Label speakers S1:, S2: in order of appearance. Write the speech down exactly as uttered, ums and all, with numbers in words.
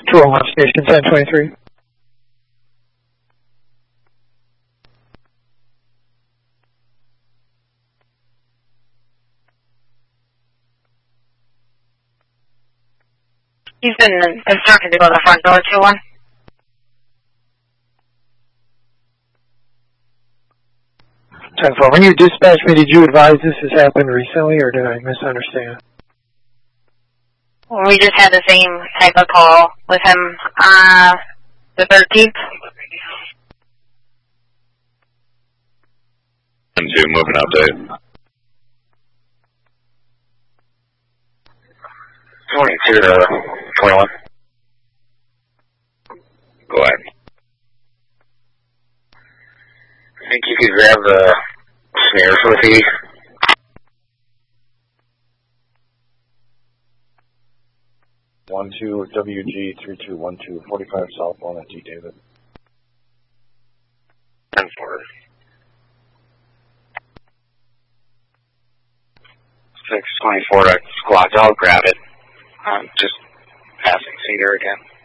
S1: two oh one Station ten twenty-three.
S2: He's been instructed to go to the front door, two one.
S1: ten four. When you dispatched me, did you advise this has happened recently, or did I misunderstand?
S2: We just had the same type of call with him uh, the thirteenth.
S3: And two, moving update. twenty-two to twenty-one. Go ahead. I think you could grab the snare for the fee.
S4: one two W G three two one two, forty-five southbound at T. David.
S3: ten four. six twenty-four to squad. I'll grab it. I'm just passing Cedar again.